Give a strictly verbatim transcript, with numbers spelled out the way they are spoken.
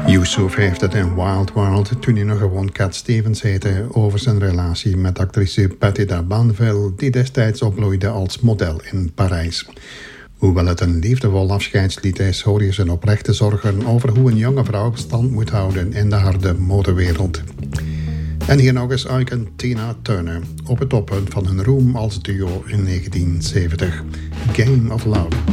Yusuf heeft het in Wild World, toen hij nog gewoon Cat Stevens heette, over zijn relatie met actrice Patti Banville, die destijds opbloeide als model in Parijs. Hoewel het een liefdevol afscheidslied is, hoor je zijn oprechte zorgen over hoe een jonge vrouw stand moet houden in de harde modewereld. En hier nog eens Ike en Tina Turner, op het toppunt van hun roem als duo in negentien zeventig. Game of Love.